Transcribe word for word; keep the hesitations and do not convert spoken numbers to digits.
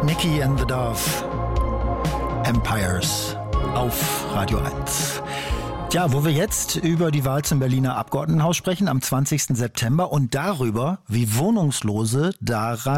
Nicky and the Dove, Empires auf Radio eins. Ja, wo wir jetzt über die Wahl zum Berliner Abgeordnetenhaus sprechen am zwanzigsten September und darüber, wie Wohnungslose daran